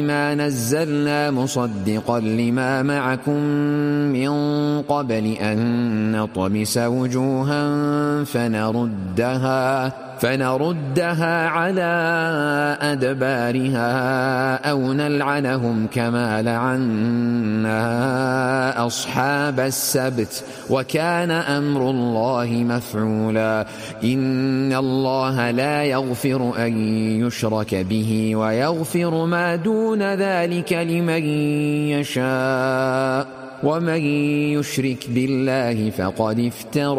ما نزلنا مصدقا لما معكم من قبل أن نطمس وجوها فنردها على أدبارها أو نلعنهم كما لعنا أصحاب السبت وكان أمر الله مفعولا. إن الله لا يغفر أن يشرك به ويغفر ما دون ذلك لمن يشاء ومن يشرك بالله فقد افترى